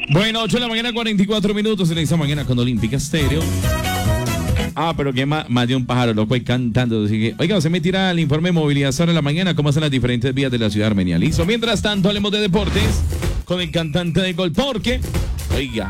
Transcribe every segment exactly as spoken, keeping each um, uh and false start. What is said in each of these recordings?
Bueno, ocho de la mañana, cuarenta y cuatro minutos en esta mañana con Olímpica Estéreo. Ah, pero que más, más de un pájaro loco ahí cantando. Así que, oiga, se me tira el informe de movilización en la mañana, cómo están las diferentes vías de la ciudad armenia. Listo. Mientras tanto, hablemos de deportes con el cantante de gol, porque, oiga,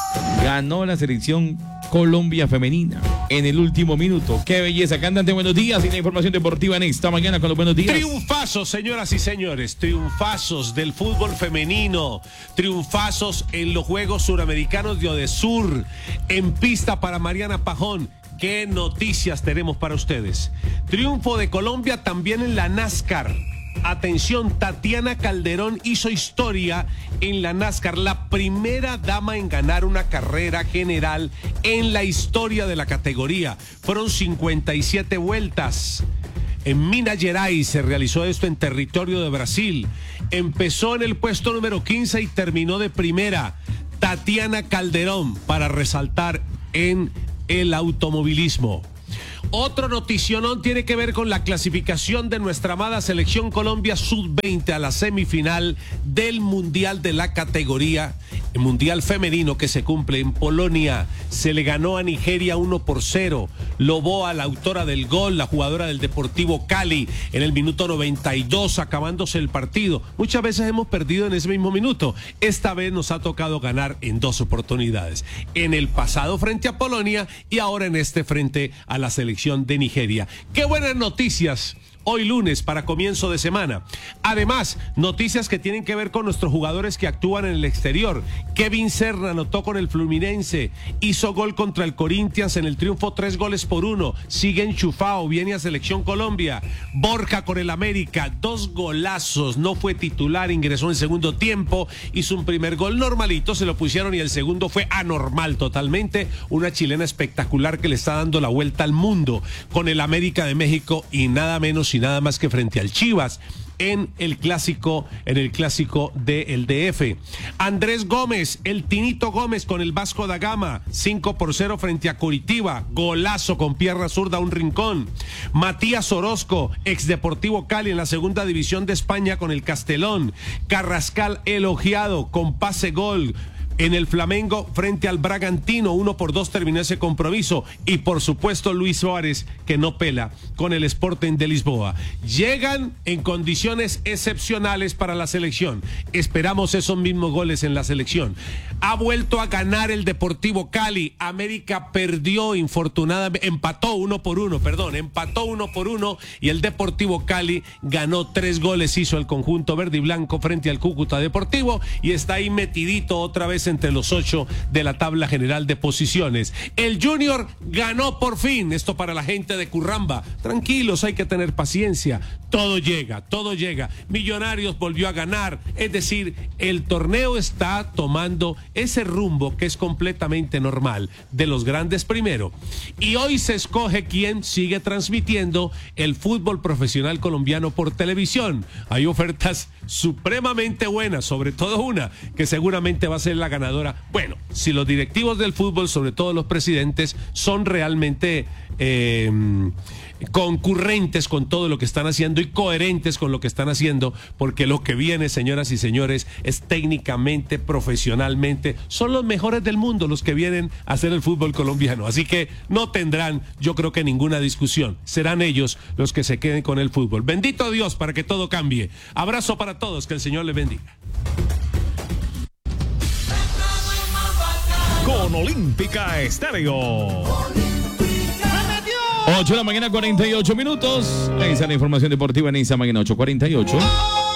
ganó la selección Colombia femenina en el último minuto. Qué belleza. Cantante, buenos días. Y la información deportiva en esta mañana con los buenos días. Triunfazos, señoras y señores. Triunfazos del fútbol femenino. Triunfazos en los Juegos Suramericanos de Odesur. En pista para Mariana Pajón. ¿Qué noticias tenemos para ustedes? Triunfo de Colombia también en la NASCAR. Atención, Tatiana Calderón hizo historia en la NASCAR, la primera dama en ganar una carrera general en la historia de la categoría. Fueron cincuenta y siete vueltas. En Minas Gerais se realizó esto en territorio de Brasil. Empezó en el puesto número quince y terminó de primera. Tatiana Calderón, para resaltar en el automovilismo. Otro noticionón tiene que ver con la clasificación de nuestra amada selección Colombia sub veinte a la semifinal del Mundial de la categoría, el Mundial femenino que se cumple en Polonia. Se le ganó a Nigeria uno por cero. Loboa, la autora del gol, la jugadora del Deportivo Cali, en el minuto noventa y dos, acabándose el partido. Muchas veces hemos perdido en ese mismo minuto. Esta vez nos ha tocado ganar en dos oportunidades. En el pasado frente a Polonia y ahora en este frente a la selección de Nigeria. ¡Qué buenas noticias! Hoy lunes para comienzo de semana. Además, noticias que tienen que ver con nuestros jugadores que actúan en el exterior. Kevin Serna anotó con el Fluminense, hizo gol contra el Corinthians en el triunfo tres goles por uno. Sigue enchufado, viene a Selección Colombia. Borja con el América, dos golazos, no fue titular, ingresó en segundo tiempo, hizo un primer gol normalito, se lo pusieron y el segundo fue anormal totalmente. Una chilena espectacular que le está dando la vuelta al mundo con el América de México y nada menos y nada más que frente al Chivas en el clásico, en el clásico del D F. Andrés Gómez, el Tinito Gómez con el Vasco da Gama, cinco por cero frente a Coritiba, golazo con pierna zurda a un rincón. Matías Orozco, ex Deportivo Cali en la segunda división de España con el Castelón. Carrascal elogiado con pase gol en el Flamengo frente al Bragantino, uno por dos terminó ese compromiso. Y por supuesto Luis Suárez, que no pela con el Sporting de Lisboa. Llegan en condiciones excepcionales para la selección. Esperamos esos mismos goles en la selección. Ha vuelto a ganar el Deportivo Cali. América perdió infortunadamente, empató uno por uno, perdón, empató uno por uno y el Deportivo Cali ganó tres goles, hizo el conjunto verde y blanco frente al Cúcuta Deportivo y está ahí metidito otra vez entre los ocho de la tabla general de posiciones. El Junior ganó por fin, esto para la gente de Curramba. Tranquilos, hay que tener paciencia. Todo llega, todo llega. Millonarios volvió a ganar, es decir, el torneo está tomando ese rumbo que es completamente normal, de los grandes primero. Y hoy se escoge quién sigue transmitiendo el fútbol profesional colombiano por televisión. Hay ofertas supremamente buenas, sobre todo una que seguramente va a ser la ganadora. Bueno, si los directivos del fútbol, sobre todo los presidentes, son realmente eh, concurrentes con todo lo que están haciendo y coherentes con lo que están haciendo, porque lo que viene, señoras y señores, es técnicamente, profesionalmente, son los mejores del mundo los que vienen a hacer el fútbol colombiano. Así que no tendrán, yo creo que ninguna discusión. Serán ellos los que se queden con el fútbol. Bendito Dios para que todo cambie. Abrazo para todos, que el Señor les bendiga. Con Olímpica Estéreo. ocho de la mañana, cuarenta y ocho minutos. Esa es la información deportiva en esa mañana, ocho cuarenta y ocho.